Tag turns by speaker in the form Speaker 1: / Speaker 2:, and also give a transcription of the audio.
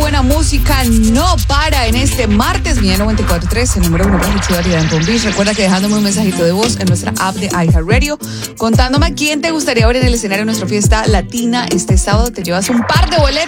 Speaker 1: buena música no para en este martes, Mía 94.3, el número 1 para la ciudad de Palm Beach. Recuerda que dejándome un mensajito de voz en nuestra app de iHeartRadio, contándome a quién te gustaría ver en el escenario de nuestra fiesta latina este sábado, te llevas un par de boletos